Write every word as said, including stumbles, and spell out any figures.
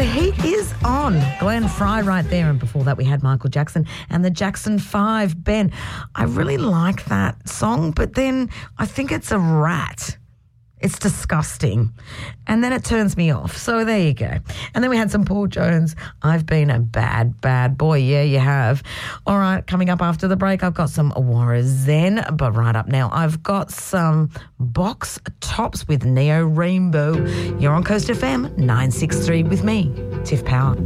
heat is on. Glenn Fry right there. And before that, we had Michael Jackson and the Jackson Five. Ben, I really like that song, but then I think it's a rat. It's disgusting. And then it turns me off. So there you go. And then we had some Paul Jones. I've been a bad, bad boy. Yeah, you have. All right, coming up after the break, I've got some Awara Zen. But right up now, I've got some Box Tops with Neo Rainbow. You're on Coast F M nine six three with me, Tiff Power.